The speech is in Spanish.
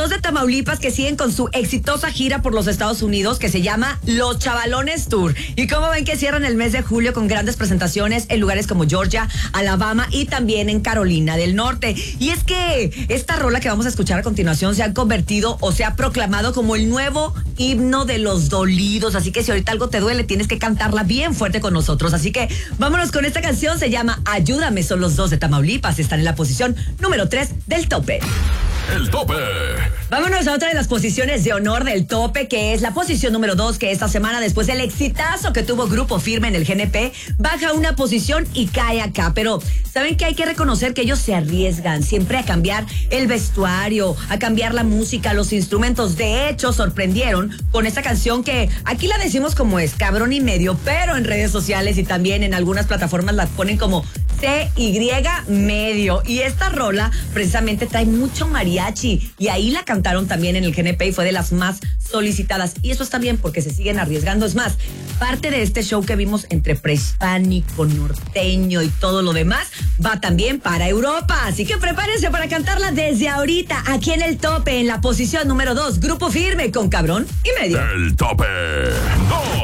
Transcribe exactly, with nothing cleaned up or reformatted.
dos de Tamaulipas que siguen con su exitosa gira por los Estados Unidos que se llama Los Chavalones Tour. Y como ven que cierran el mes de julio con grandes presentaciones en lugares como Georgia, Alabama y también en Carolina del Norte. Y es que esta rola que vamos a escuchar a continuación se ha convertido o se ha proclamado como el nuevo himno de los dolidos. Así que si ahorita algo te duele, tienes que cantarla bien fuerte con nosotros. Así que vámonos con esta canción, se llama Ayúdame. Son los dos de Tamaulipas, están en la posición número tres del tope. El tope. Vámonos a otra de las posiciones de honor del tope, que es la posición número dos, que esta semana, después del exitazo que tuvo Grupo Firme en el G N P, baja una posición y cae acá. Pero saben que hay que reconocer que ellos se arriesgan siempre a cambiar el vestuario, a cambiar la música, los instrumentos. De hecho, sorprendieron con esta canción que aquí la decimos como es, cabrón y medio, pero en redes sociales y también en algunas plataformas la ponen como C Y medio. Y esta rola precisamente trae mucho mariachi y ahí la cantaron también en el G N P y fue de las más solicitadas. Y eso está bien porque se siguen arriesgando. Es más, parte de este show que vimos entre prehispánico, norteño y todo lo demás va también para Europa. Así que prepárense para cantarla desde ahorita aquí en el tope, en la posición número dos, Grupo Firme con Cabrón y Medio. El tope dos.